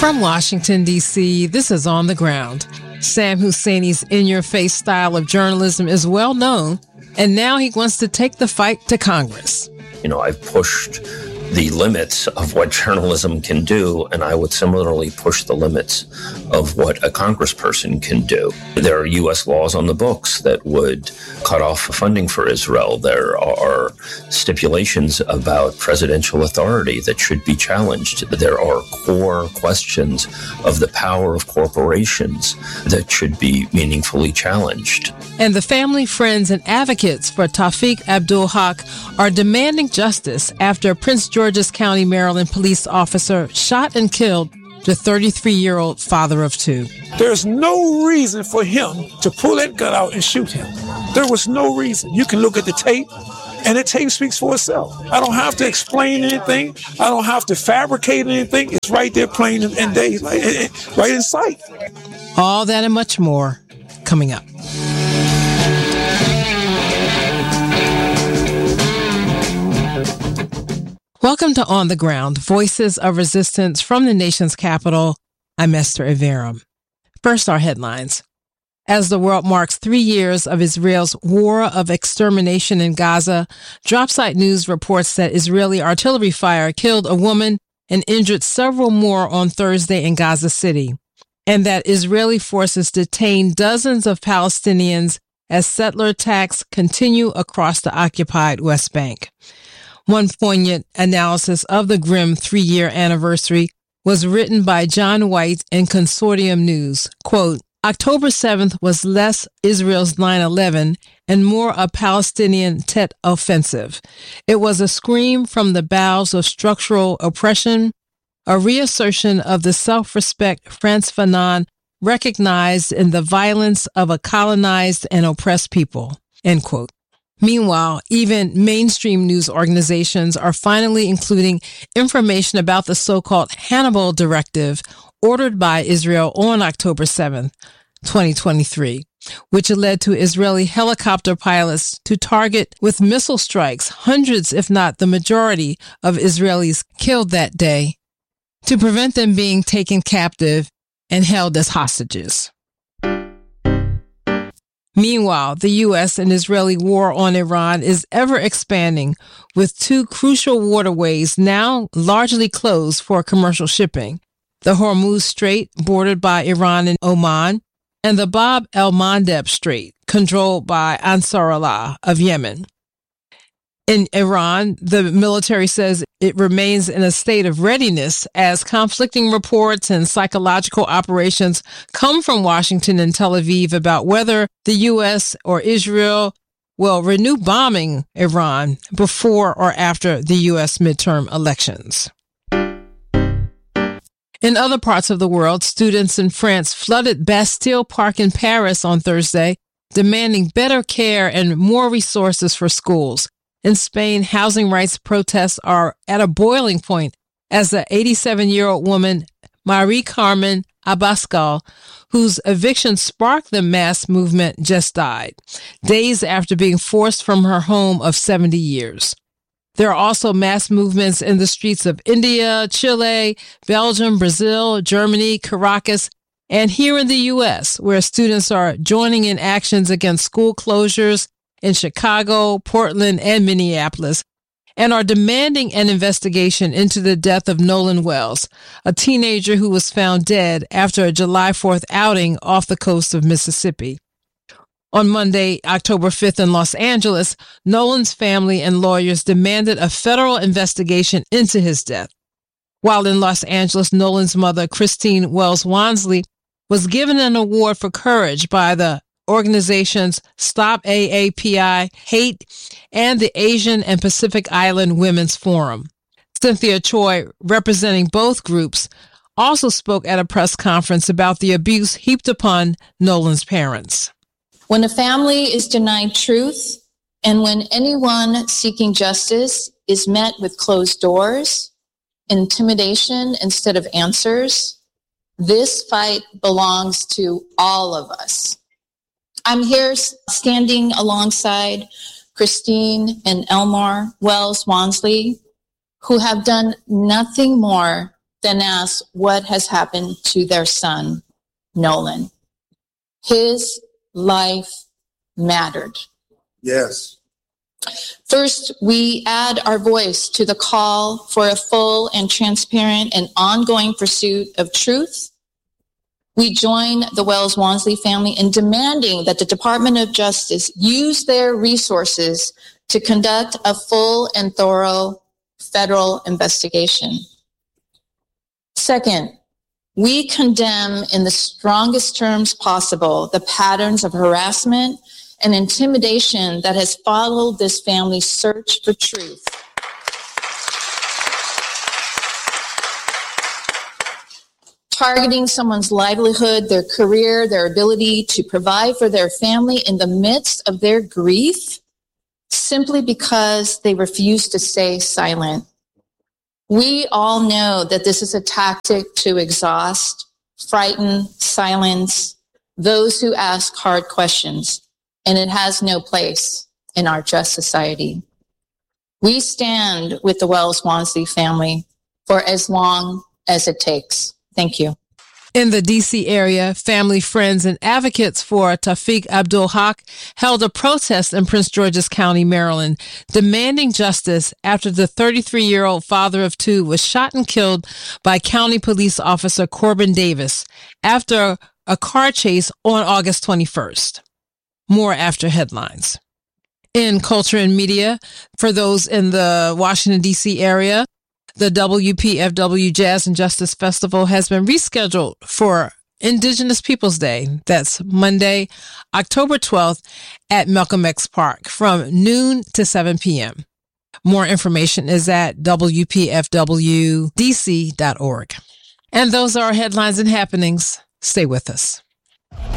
From Washington, D.C., this is On the Ground. Sam Husseini's in-your-face style of journalism is well known, and now he wants to take the fight to Congress. I've pushed the limits of what journalism can do, and I would similarly push the limits of what a congressperson can do. There are U.S. laws on the books that would cut off funding for Israel. There are stipulations about presidential authority that should be challenged. There are core questions of the power of corporations that should be meaningfully challenged. And the family, friends, and advocates for Tawfiq Abdul-Haq are demanding justice after Prince George's County, Maryland police officer shot and killed the 33-year-old father of two. There's no reason for him to pull that gun out and shoot him. There was no reason. You can look at the tape, and the tape speaks for itself. I don't have to explain anything. I don't have to fabricate anything. It's right there plain and day, right in sight. All that and much more coming up. Welcome to On the Ground, Voices of Resistance from the nation's capital. I'm Esther Iverem. First, our headlines. As the world marks 3 years of Israel's war of extermination in Gaza, Dropsite News reports that Israeli artillery fire killed a woman and injured several more on Thursday in Gaza City, and that Israeli forces detained dozens of Palestinians as settler attacks continue across the occupied West Bank. One poignant analysis of the grim 3-year anniversary was written by John White in Consortium News. Quote, October 7th was less Israel's 9/11 and more a Palestinian Tet offensive. It was a scream from the bowels of structural oppression, a reassertion of the self-respect Frantz Fanon recognized in the violence of a colonized and oppressed people. End quote. Meanwhile, even mainstream news organizations are finally including information about the so-called Hannibal Directive ordered by Israel on October 7th, 2023, which led to Israeli helicopter pilots to target with missile strikes hundreds, if not the majority, of Israelis killed that day to prevent them being taken captive and held as hostages. Meanwhile, the U.S. and Israeli war on Iran is ever expanding, with 2 crucial waterways now largely closed for commercial shipping: the Hormuz Strait, bordered by Iran and Oman, and the Bab el-Mandeb Strait, controlled by Ansarullah of Yemen. In Iran, the military says it remains in a state of readiness as conflicting reports and psychological operations come from Washington and Tel Aviv about whether the U.S. or Israel will renew bombing Iran before or after the U.S. midterm elections. In other parts of the world, students in France flooded Bastille Park in Paris on Thursday, demanding better care and more resources for schools. In Spain, housing rights protests are at a boiling point as the 87-year-old woman, Marie Carmen Abascal, whose eviction sparked the mass movement, just died, days after being forced from her home of 70 years. There are also mass movements in the streets of India, Chile, Belgium, Brazil, Germany, Caracas, and here in the U.S., where students are joining in actions against school closures in Chicago, Portland, and Minneapolis, and are demanding an investigation into the death of Nolan Wells, a teenager who was found dead after a July 4th outing off the coast of Mississippi. On Monday, October 5th in Los Angeles, Nolan's family and lawyers demanded a federal investigation into his death. While in Los Angeles, Nolan's mother, Christine Wells Wansley, was given an award for courage by the organizations Stop AAPI Hate and the Asian and Pacific Island Women's Forum. Cynthia Choi, representing both groups, also spoke at a press conference about the abuse heaped upon Nolan's parents. When a family is denied truth, and when anyone seeking justice is met with closed doors, intimidation instead of answers, this fight belongs to all of us. I'm here standing alongside Christine and Elmar Wells Wansley, who have done nothing more then ask what has happened to their son, Nolan. His life mattered. Yes. First, we add our voice to the call for a full and transparent and ongoing pursuit of truth. We join the Wells Wansley family in demanding that the Department of Justice use their resources to conduct a full and thorough federal investigation. Second, we condemn in the strongest terms possible the patterns of harassment and intimidation that has followed this family's search for truth. Targeting someone's livelihood, their career, their ability to provide for their family in the midst of their grief, simply because they refuse to stay silent. We all know that this is a tactic to exhaust, frighten, silence those who ask hard questions, and it has no place in our just society. We stand with the Wells Wansley family for as long as it takes. Thank you. In the D.C. area, family, friends, and advocates for Tawfiq Abdul-Haq held a protest in Prince George's County, Maryland, demanding justice after the 33-year-old father of two was shot and killed by County Police Officer Corbin Davis after a car chase on August 21st. More after headlines. In culture and media, for those in the Washington, D.C. area, the WPFW Jazz and Justice Festival has been rescheduled for Indigenous Peoples Day. That's Monday, October 12th at Malcolm X Park from noon to 7 p.m. More information is at WPFWDC.org. And those are our headlines and happenings. Stay with us.